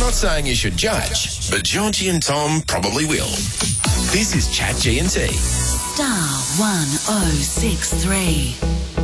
not saying you should judge, but Georgie and Tom probably will. This is Chat G&T. Star 1063.